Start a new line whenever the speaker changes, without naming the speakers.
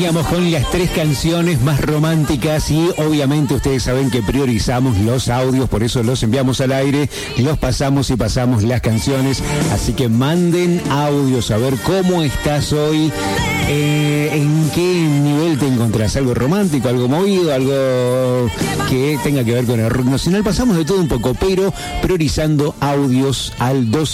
Veníamos con las 3 canciones más románticas y obviamente ustedes saben que priorizamos los audios, por eso los enviamos al aire, los pasamos y pasamos las canciones, así que manden audios a ver cómo estás hoy, en qué nivel te encontrás, algo romántico, algo movido, algo que tenga que ver con el rock nacional, pasamos de todo un poco, pero priorizando audios al 12